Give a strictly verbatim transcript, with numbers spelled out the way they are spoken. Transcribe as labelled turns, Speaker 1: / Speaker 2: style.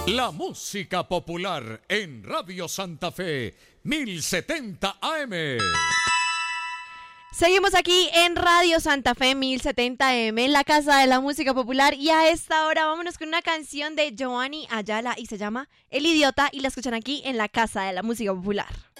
Speaker 1: La música popular en Radio Santa Fe, mil setenta A M.
Speaker 2: Seguimos aquí en Radio Santa Fe mil setenta A M, en la Casa de la Música Popular, y a esta hora vámonos con una canción de Giovanni Ayala y se llama El Idiota, y la escuchan aquí en la Casa de la Música Popular.